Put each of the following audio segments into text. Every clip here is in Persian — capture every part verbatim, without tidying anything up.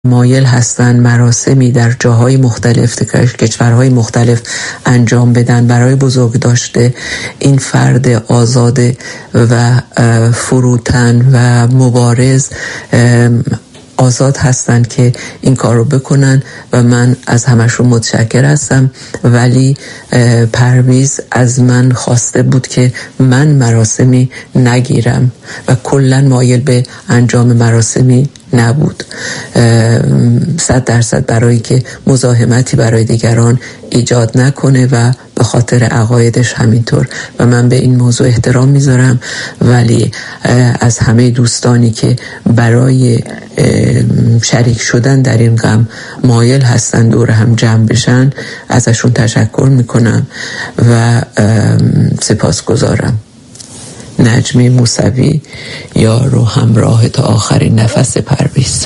مایل هستن مراسمی در جاهای مختلف کشورهای مختلف انجام بدن برای بزرگ داشته این فرد آزاد و فروتن و مبارز آزاد هستن که این کار رو بکنن و من از همشون متشکر هستم. ولی پرویز از من خواسته بود که من مراسمی نگیرم و کلن مایل به انجام مراسمی نبود، صد درصد برای که مزاحمتی برای دیگران ایجاد نکنه و به خاطر عقایدش همینطور و من به این موضوع احترام میذارم. ولی از همه دوستانی که برای شریک شدن در این غم مایل هستن دور هم جمع بشن ازشون تشکر میکنم و سپاسگزارم. نجمی موسوی، یار و همراه تا آخرین نفس پرویز.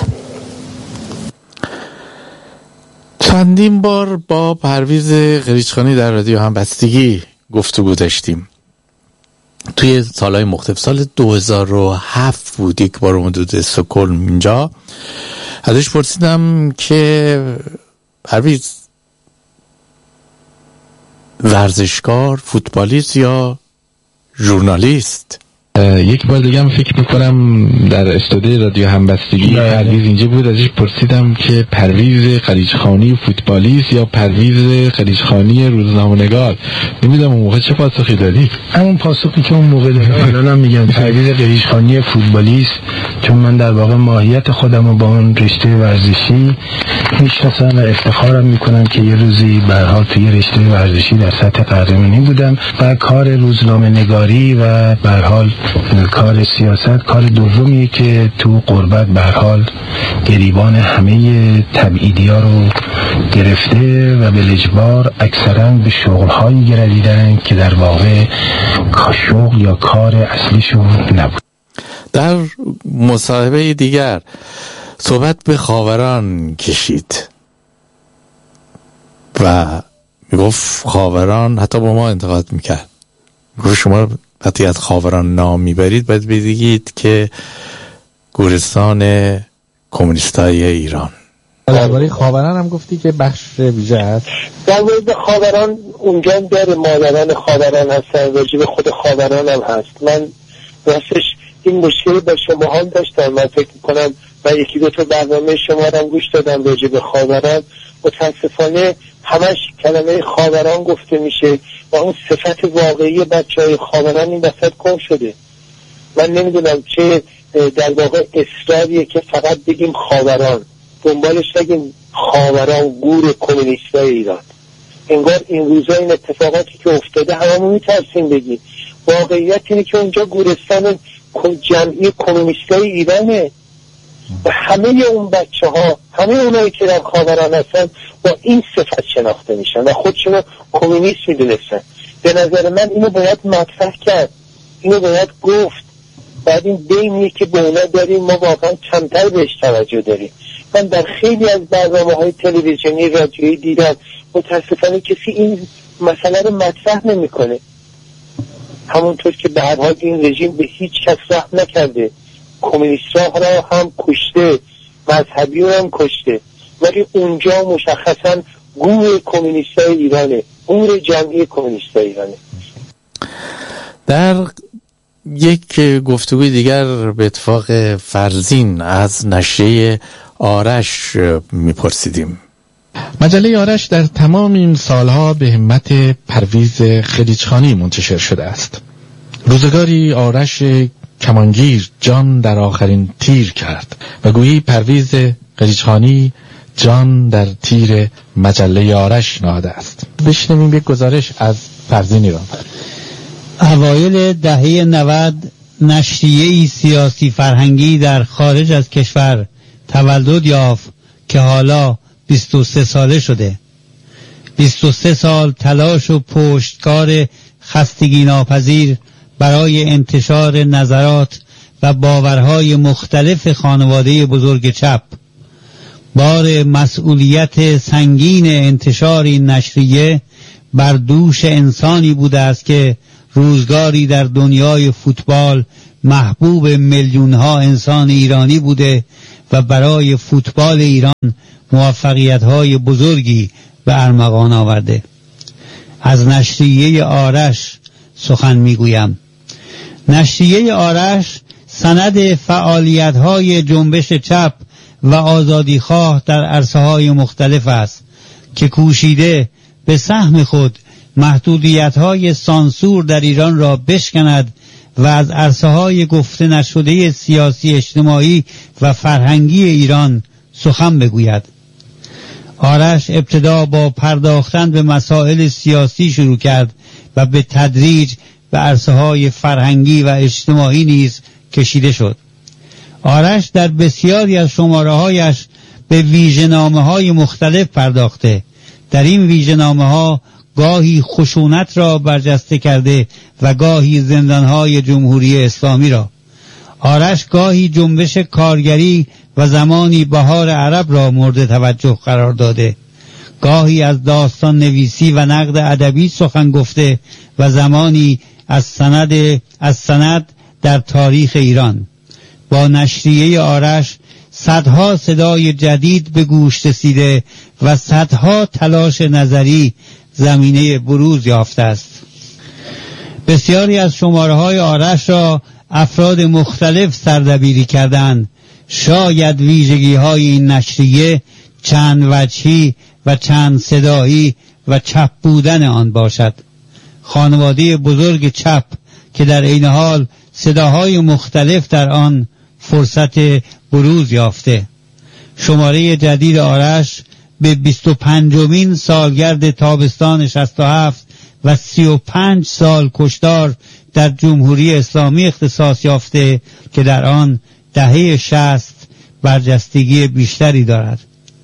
چندین بار با پرویز قریچخانی در رادیو همبستگی گفتگو داشتیم توی سالهای مختلف. سال دو هزار و هفت بود یک بار اومد استکهلم اینجا، ازش پرسیدم که پرویز ورزشکار، فوتبالیست یا ژورنالیست؟ یک بار دیگه هم فکر میکنم در استودیو رادیو همبستگی پرویز اینجا بود، ازش پرسیدم که پرویز قریچخانی فوتبالیست یا پرویز قریچخانی روزنامه‌نگار. نمیدونم اون موقع چه پاسخی دادی؟ همون پاسخی که اون موقع دادم. الانم میگم پرویز قریچخانی فوتبالیست، چون من در واقع ماهیت خودم رو با اون رشته ورزشی میشناسم و افتخارم میکنم که یه روزی به هر حال توی رشته ورزشی در سطح قهرمانی بودم و کار روزنامه‌نگاری و به هر حال کار سیاست کار دومیه که تو غربت به هر حال گریبان همه تبعیدی‌ها رو گرفته و به اجبار اکثرا به شغل‌هایی گردیدن که در واقع شغل یا کار اصلیشون نبود. در مصاحبه دیگر صحبت به خاوران کشید و میگفت خاوران حتی با ما انتقاد میکرد، میگفت شما وقتی از خاوران نام میبرید باید بگید که گورستان کمونیستای ایران. درباره خاوران هم گفتی که بخش ویژه هست. در مورد خاوران اونجا داره، مادران خاوران هستن، راجب خود خاوران هم هست. من راستش این مشکلی با شما هم داشتم، من فکر کنم و یکی دو تا برنامه شما هم گوش دادم راجب خاوران. متاسفانه همش کلمه خاوران گفته میشه و اون صفت واقعی بچه های خاوران این وسط گم شده. من نمیدونم چه در واقع اصراریه که فقط بگیم خاوران، دنبالش بگیم خاوران گور کمونیستای ایران. انگار این روزا این اتفاقاتی که افتاده هممون میترسیم بگیم. واقعیت اینه که اونجا گورستان جمعی کمونیستای ایرانه و همه اون بچه ها، همه اونایی که در خاوران هستن با این صفت شناخته میشن و خودشونو کمونیست میدونستن. به نظر من اینو باید مطرح کرد، اینو باید گفت. بعد این بینیه که به اونا داریم ما واقعا کمتر بهش توجه داریم. من در خیلی از برنامه های تلویزیونی رادیویی دیدم متاسفانه کسی این مسئله رو مطرح نمیکنه. همونطور که به هر حال این رژیم به هیچ کس رحم نکرده، کمونیست‌ها را هم کشته، مذهبی را هم کشته، ولی اونجا مشخصا گور کمونیستای ایرانه، گور جمعی کمونیستای ایرانه. در یک گفتگوی دیگر به اتفاق فرزین از نشریه آرش میپرسیدیم. مجله آرش در تمام این سالها به همت پرویز قریچخانی منتشر شده است. روزگاری آرش کمانگیر جان در آخرین تیر کرد و گویی پرویز قریچخانی جان در تیر مجله آرش نهاده است. بشنویم یک گزارش از فرزین ایران. اوایل دهه نود نشریه‌ای سیاسی فرهنگی در خارج از کشور تولد یافت که حالا بیست و سه ساله شده. بیست و سه سال تلاش و پشتکار خستگی ناپذیر برای انتشار نظرات و باورهای مختلف خانواده بزرگ چپ. بار مسئولیت سنگین انتشار این نشریه بر دوش انسانی بوده است که روزگاری در دنیای فوتبال محبوب میلیون ها انسان ایرانی بوده و برای فوتبال ایران موفقیت های بزرگی به ارمغان آورده. از نشریه آرش سخن میگویم. نشریه آرش سند فعالیت های جنبش چپ و آزادیخواه در عرصه های مختلف است که کوشیده به سهم خود محدودیت های سانسور در ایران را بشکند و از عرصه های گفته نشده سیاسی، اجتماعی و فرهنگی ایران سخن بگوید. آرش ابتدا با پرداختن به مسائل سیاسی شروع کرد و به تدریج به عرصه های فرهنگی و اجتماعی نیز کشیده شد. آرش در بسیاری از شماره هایش به ویژه‌نامه های مختلف پرداخته. در این ویژه‌نامه ها گاهی خشونت را برجسته کرده و گاهی زندانهای جمهوری اسلامی را. آرش گاهی جنبش کارگری و زمانی بهار عرب را مورد توجه قرار داده. گاهی از داستان نویسی و نقد ادبی سخن گفته و زمانی از سند از سند در تاریخ ایران. با نشریه آرش صدها صدای جدید به گوش رسیده و صدها تلاش نظری زمینه بروز یافته است. بسیاری از شماره های آرش را افراد مختلف سردبیری کردند. شاید ویژگی های این نشریه چند وجهی و چند صدایی و چپ بودن آن باشد. خانواده بزرگ چپ که در عین حال صداهای مختلف در آن فرصت بروز یافته. شماره جدید آرش به بیست و پنجمین سالگرد تابستان شصت و هفت و سی و پنج سال کشتار در جمهوری اسلامی اختصاص یافته که در آن دهه شصت برجستگی بیشتری دارد.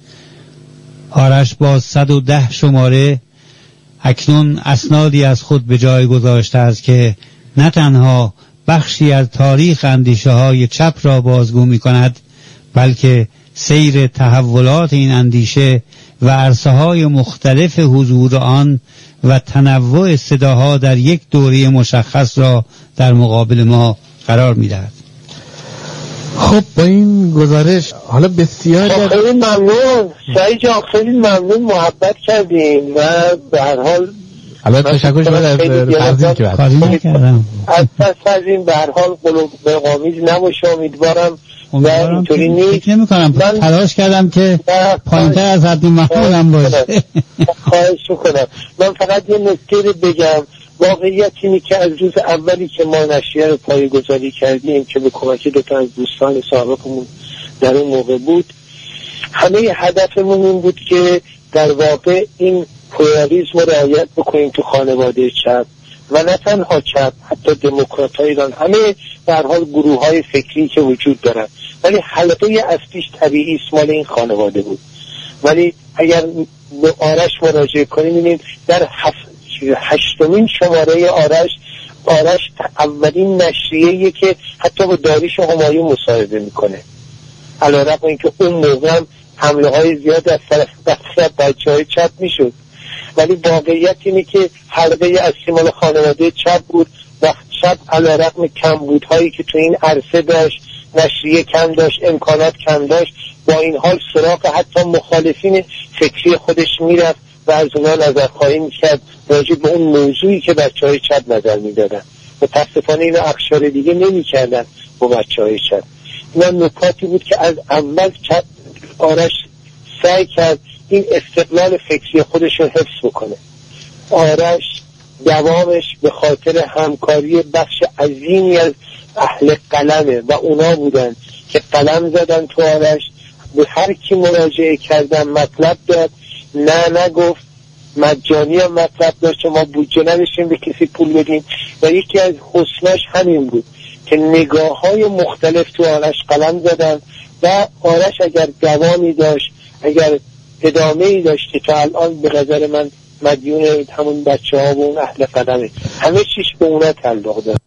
آرش با صد و ده شماره اکنون اسنادی از خود به جای گذاشته است که نه تنها بخشی از تاریخ اندیشه های چپ را بازگو می کند، بلکه سیر تحولات این اندیشه و عرصه های مختلف حضور آن و تنوع صداها در یک دوره مشخص را در مقابل ما قرار می دهد. خب با این گزارش حالا بسیار خیلی ممنون سعید جان، خیلی ممنون، محبت کردیم و به هر حال البته تشکر شما از فرزین که کاری نکردم از پس از این به هر حال قلوب برقامیز نباشه. امیدوارم و اینطوری نیست. نمی کنم من تلاش کردم که پایین‌تر از حد معمولم باشه. خواهش میکنم. من فقط یه نکته رو بگم. واقعیت اینه که از روز اولی که ما نشریه رو پایه‌گذاری کردیم که به کمک دو تا از دوستان سابقمون در اون موقع بود، همه هدفمون این بود که در واقع این پلورالیسم رو رعایت بکنیم تو خانواده چپ و نه تنها چپ، حتی دموکرات های ایران، همه به هر حال گروه های فکری که وجود دارن، ولی حلقه اصلیش طبیعی مال این خانواده بود. ولی اگر به آرش مراجعه کنیم می‌بینیم در هفت هشتمین شماره آرش آرش اولین نشریه‌ایه که حتی با داریوش همایون مصاحبه میکنه، علیرغم اینکه اون موقع هم حمله های زیاد از طرف بچه‌های چپ میشد، ولی واقعیت اینه که حلقه اصلی مال خانواده چپ بود و چپ علیرغم کمبودهایی که تو این عرصه داشت، نشریه کم داشت، امکانات کم داشت، با این حال سراغ حتی مخالفین فکری خودش میرفت و از اونا نظرخواهی میکرد راجع به اون موضوعی که بچه های چپ نظر میدادن. متاسفانه این اقشار دیگه نمیکردن با بچه های چپ. اینا نکاتی بود که از اول چپ آرش سعی کرد این استقلال فکری خودش رو حفظ بکنه. آرش دوامش به خاطر همکاری بخش عظیمی از اهل قلمه و اونا بودن که قلم زدن تو آرش، به هر کی مراجعه کردن مطلب داد، نه نگفت، مجانی هم مطلب داشت که ما بودجه نداشتیم به کسی پول بدیم و یکی از حسناش همین بود که نگاه های مختلف تو آرش قلم زدن و آرش اگر دوامی داشت، اگر ادامه ای داشت که تا الان به نظر من مدیون همون بچه ها و اون اهل قدمه، همه چیش به اونا تعلق داره.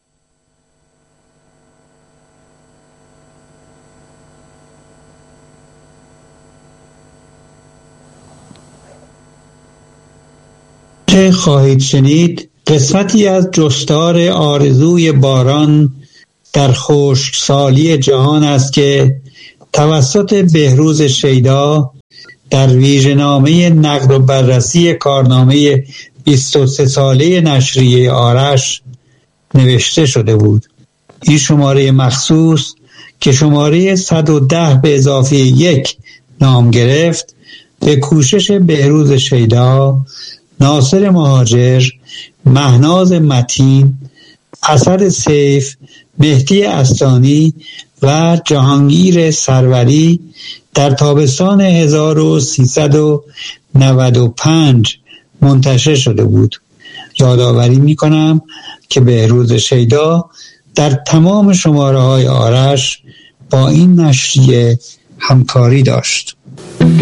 خواهید شنید قسمتی از جستار آرزوی باران در خشکسالی جهان است که توسط بهروز شیدا در ویژه‌نامه نقد و بررسی کارنامه بیست و سه ساله نشریه آرش نوشته شده بود. این شماره مخصوص که شماره صد و ده به اضافه یک نام گرفت، به کوشش بهروز شیدا، ناصر مهاجر، مهناز متین، اسد سیف، مهدی استانی و جهانگیر سروری در تابستان هزار و سیصد و نود و پنج منتشر شده بود. یادآوری می کنم که بهروز شیدا در تمام شماره های آرش با این نشریه همکاری داشت.